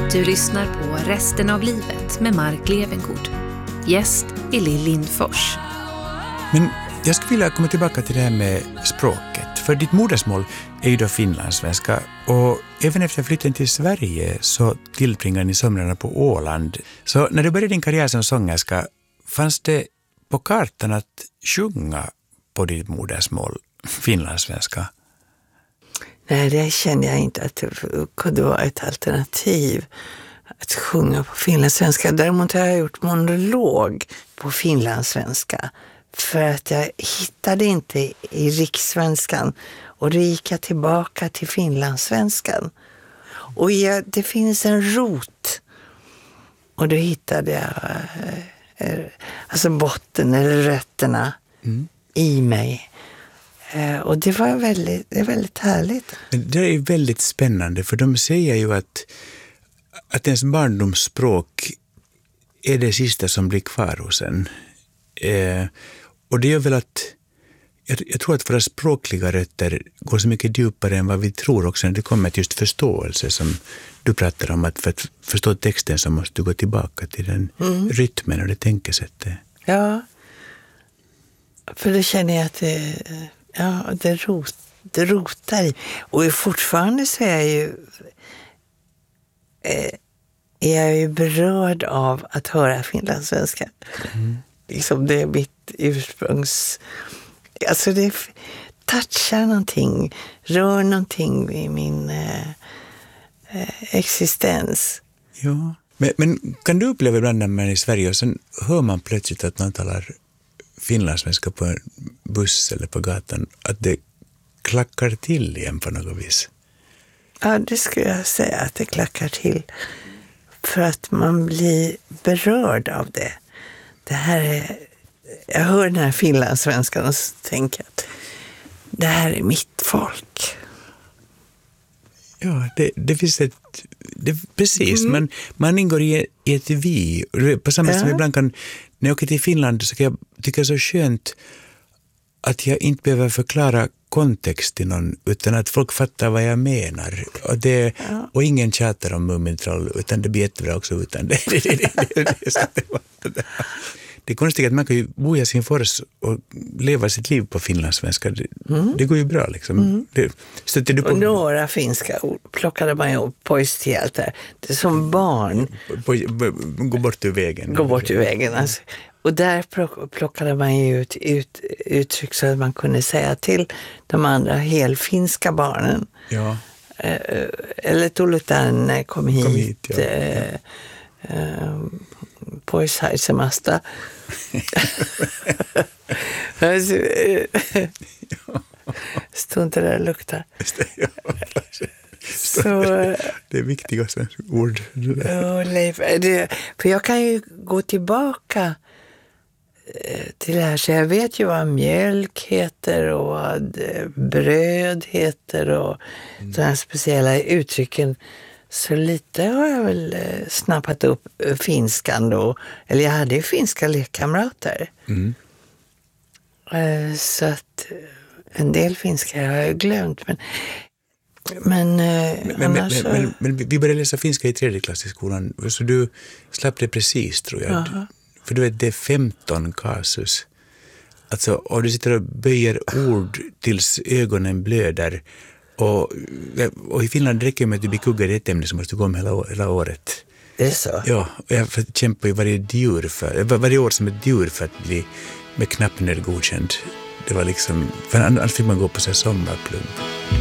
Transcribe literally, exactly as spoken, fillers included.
Du lyssnar på Resten av livet med Mark Levengood. Gäst är Lill Lindfors. Men jag skulle vilja komma tillbaka till det här med språket. För ditt modersmål är ju då finlandssvenska. Och även efter flytten till Sverige så tillbringade ni somrarna på Åland. Så när du började din karriär som sångerska, fanns det på kartan att sjunga på ditt modersmål, finlandssvenska? Nej, det kände jag inte att det kunde vara ett alternativ att sjunga på finlandssvenska. Däremot har jag gjort monolog på finlandssvenska för att jag hittade inte i rikssvenskan, och då gick jag tillbaka till finlandssvenskan. Och jag, det finns en rot, och då hittade jag eh, alltså botten eller rötterna mm. i mig. Uh, och det var väldigt, det är väldigt härligt. Men det är väldigt spännande, för de säger ju att, att ens barndomsspråk är det sista som blir kvar hos en. Uh, och det gör väl att jag, jag tror att våra språkliga rötter går så mycket djupare än vad vi tror också när det kommer till just förståelse, som du pratar om, att för att förstå texten så måste du gå tillbaka till den mm. rytmen och det tänkesättet. Ja, för då känner jag att det... Ja, det, rot, det rotar i. Och fortfarande så är jag ju, eh, är jag ju berörd av att höra finlandssvenska. Mm. Liksom det är mitt ursprungs... Alltså det touchar någonting, rör någonting i min eh, existens. Ja, men, men kan du uppleva ibland när man är i Sverige och sen hör man plötsligt att någon talar finlandssvenska på en buss eller på gatan, att det klackar till igen på något vis? Ja, det skulle jag säga att det klackar till. För att man blir berörd av det. Det här är, jag hör den här finlandssvenskan och så tänker jag att det här är mitt folk. Ja, det, det finns ett... Det, precis, mm. man, man ingår i, i ett vi. På samma sätt som ibland kan... När jag åker till Finland så kan jag tycka det är så skönt att jag inte behöver förklara kontext till någon, utan att folk fattar vad jag menar. Och, det, ja. och ingen tjatar om Mumintroll, utan det blir jättebra också utan det. Det, det, det, det, det, det, det, det är konstigt att man kan ju bo i Helsingfors och leva sitt liv på finlandssvenska. Det, mm. det går ju bra liksom. Mm. Det, stöter du på... Och några finska ord plockade man ju pojstjält där. Det är som barn. På, på, gå bort ur vägen. Gå bort ur vägen. Alltså. Och där plockade man ju ut, ut uttryck så att man kunde säga till de andra helfinska barnen. Ja. Eller Tullutan kom hit. Kom hit ja. äh, äh, Pois haisemasta. Stod inte där och luktar. Så, det är viktiga ord. Ja, Leif, det, för jag kan ju gå tillbaka till det här, så jag vet ju vad mjölk heter och vad bröd heter och mm. sådana speciella uttrycken. Så lite har jag väl snappat upp finskan då. Eller jag hade ju finska lekkamrater. Mm. Så att en del finska har jag glömt. Men, men, men, annars men, men, men, men vi började läsa finska i tredje klass i skolan. Så du slapp det precis, tror jag. Aha. För du vet, det är femton kasus. Alltså, och du sitter och böjer ord tills ögonen blöder. Och, och i Finland räcker det med att du blir kuggad i ett ämne som måste gå om hela, hela året. Det är så? Ja, och jag kämpar ju varje, djur för, varje år som ett djur för att bli med knappen godkänd. Det var liksom, för annars fick man gå på sig sommarplugg.